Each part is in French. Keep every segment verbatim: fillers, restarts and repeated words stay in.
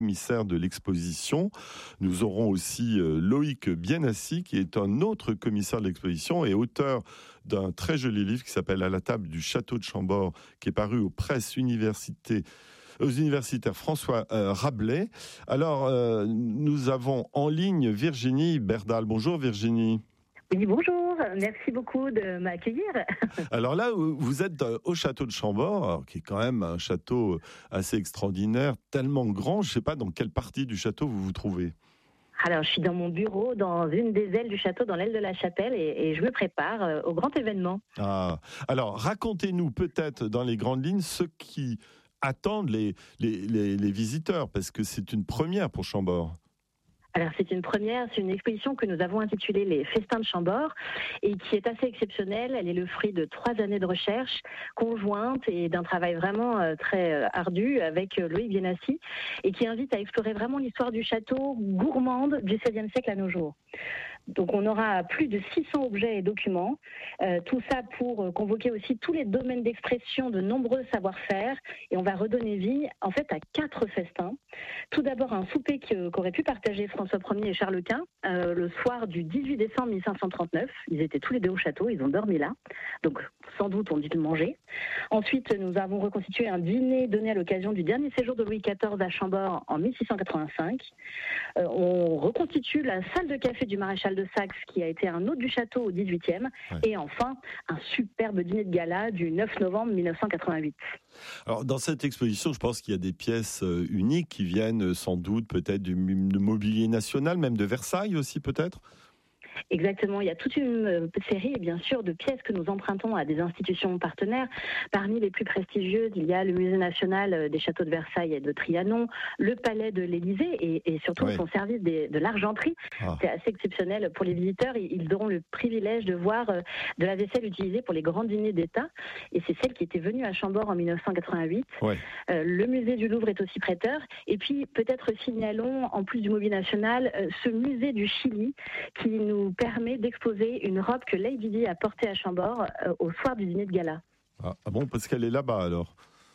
commissaire de l'exposition. Nous aurons aussi euh, Loïc Bienassi, qui est un autre commissaire de l'exposition et auteur d'un très joli livre qui s'appelle « À la table du château de Chambord », qui est paru aux presses universités, aux universitaires François euh, Rabelais. Alors, euh, nous avons en ligne Virginie Berdal. Bonjour Virginie. Oui, bonjour, merci beaucoup de m'accueillir. Alors là, vous êtes au château de Chambord, qui est quand même un château assez extraordinaire, tellement grand, je ne sais pas dans quelle partie du château vous vous trouvez. Alors, je suis dans mon bureau, dans une des ailes du château, dans l'aile de la chapelle, et, et je me prépare euh, au grand événement. Ah, alors racontez-nous peut-être dans les grandes lignes ce qui attendent les, les, les, les visiteurs, parce que c'est une première pour Chambord. Alors c'est une première, c'est une exposition que nous avons intitulée Les Festins de Chambord et qui est assez exceptionnelle. Elle est le fruit de trois années de recherche conjointe et d'un travail vraiment euh, très euh, ardu avec euh, Loïc Bienassi et qui invite à explorer vraiment l'histoire du château gourmande du seizième siècle à nos jours. Donc on aura plus de six cents objets et documents, euh, tout ça pour euh, convoquer aussi tous les domaines d'expression de nombreux savoir-faire et on va redonner vie en fait à quatre festins. Tout d'abord un souper que, qu'auraient pu partager François Ier et Charles Quint euh, le soir du dix-huit décembre mille cinq cent trente-neuf. Ils étaient tous les deux au château, ils ont dormi là, donc sans doute on dit de manger. Ensuite nous avons reconstitué un dîner donné à l'occasion du dernier séjour de Louis quatorze à Chambord en mille six cent quatre-vingt-cinq. Euh, on reconstitue la salle de café du maréchal de Saxe qui a été un hôte du château au dix-huitième ouais. Et enfin un superbe dîner de gala du neuf novembre mille neuf cent quatre-vingt-huit. Alors dans cette exposition, je pense qu'il y a des pièces uniques qui viennent sans doute peut-être du mobilier national, même de Versailles aussi peut-être. Exactement, il y a toute une série bien sûr de pièces que nous empruntons à des institutions partenaires. Parmi les plus prestigieuses, il y a le Musée national des châteaux de Versailles et de Trianon, le Palais de l'Élysée et, et surtout ouais. son service des, de l'argenterie. Ah. C'est assez exceptionnel pour les visiteurs. Ils auront le privilège de voir de la vaisselle utilisée pour les grands dîners d'État et c'est celle qui était venue à Chambord en mille neuf cent quatre-vingt-huit. Ouais. Euh, le musée du Louvre est aussi prêteur et puis peut-être signalons en plus du mobilier national ce musée du Chili qui nous permet d'exposer une robe que Lady Di a portée à Chambord euh, au soir du dîner de gala. Ah, ah bon, parce qu'elle est là-bas alors.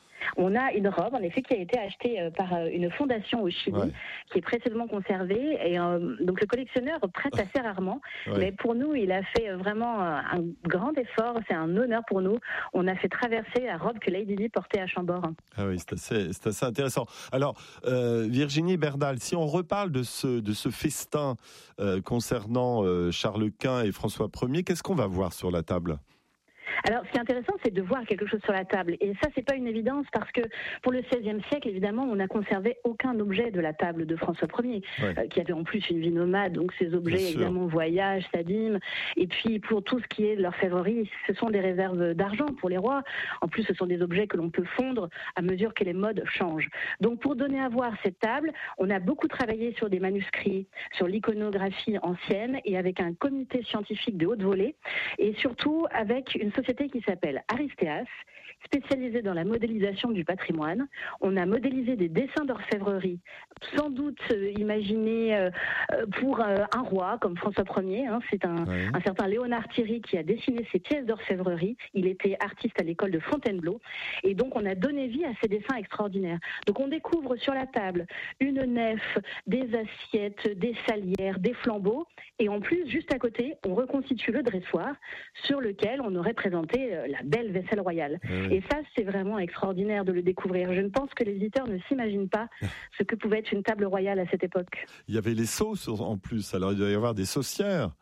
On a une robe, en effet, qui a été achetée euh, par euh, une fondation au Chili, ouais. qui est précédemment conservée. Et euh, donc le collectionneur prête assez rarement, ouais. mais pour nous, il a fait vraiment euh, un grand effort. C'est un honneur pour nous. On a fait traverser la robe que Lady Di portait à Chambord. Ah oui, c'est assez, c'est assez intéressant. Alors, euh, Virginie Berdal, si on reparle de ce de ce festin euh, concernant euh, Charles Quint et François Ier, qu'est-ce qu'on va voir sur la table ? Alors, ce qui est intéressant, c'est de voir quelque chose sur la table. Et ça, c'est pas une évidence parce que pour le seizième siècle, évidemment, on n'a conservé aucun objet de la table de François Ier, ouais. euh, qui avait en plus une vie nomade. Donc, ces objets, Bien évidemment, sûr. voyagent, s'abîment. Et puis, pour tout ce qui est de l'orfèvrerie, ce sont des réserves d'argent pour les rois. En plus, ce sont des objets que l'on peut fondre à mesure que les modes changent. Donc, pour donner à voir cette table, on a beaucoup travaillé sur des manuscrits, sur l'iconographie ancienne et avec un comité scientifique de haute volée et surtout avec une société qui s'appelle Aristéas, spécialisée dans la modélisation du patrimoine. On a modélisé des dessins d'orfèvrerie, sans doute euh, imaginés euh, pour euh, un roi comme François Ier. Hein. C'est un, oui. un certain Léonard Thierry qui a dessiné ces pièces d'orfèvrerie. Il était artiste à l'école de Fontainebleau. Et donc, on a donné vie à ces dessins extraordinaires. Donc, on découvre sur la table une nef, des assiettes, des salières, des flambeaux. Et en plus, juste à côté, on reconstitue le dressoir sur lequel on aurait présenté la belle vaisselle royale. Oui. Et ça, c'est vraiment extraordinaire de le découvrir. Je ne pense que les visiteurs ne s'imaginent pas ce que pouvait être une table royale à cette époque. Il y avait les sauces en plus, alors il doit y avoir des saucières.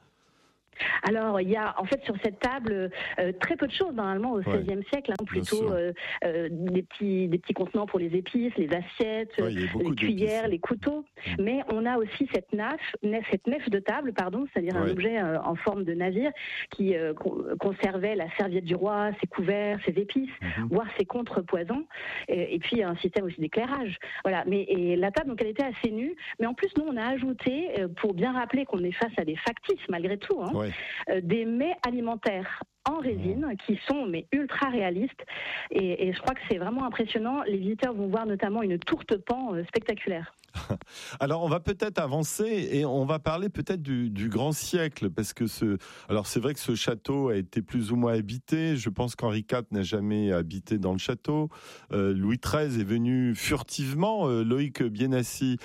Alors, il y a en fait sur cette table euh, très peu de choses normalement au seizième ouais, siècle, hein, plutôt euh, euh, des petits des petits contenants pour les épices, les assiettes, ouais, les cuillères, les couteaux. Mmh. Mais on a aussi cette nef, nef cette nef de table, pardon, c'est-à-dire ouais. un objet euh, en forme de navire qui euh, conservait la serviette du roi, ses couverts, ses épices, mmh. voire ses contrepoisons, et, et puis un système aussi d'éclairage. Voilà. Mais et la table donc elle était assez nue, mais en plus nous on a ajouté euh, pour bien rappeler qu'on est face à des factices malgré tout. Hein, ouais. ouais. euh, des mets alimentaires en résine qui sont mais ultra réalistes et, et je crois que c'est vraiment impressionnant. Les visiteurs vont voir notamment une tourte pan euh, spectaculaire. Alors on va peut-être avancer et on va parler peut-être du, du grand siècle parce que ce, alors c'est vrai que ce château a été plus ou moins habité. Je pense qu'Henri quatre n'a jamais habité dans le château. Euh, Louis treize est venu furtivement. Euh, Loïc Bienassi,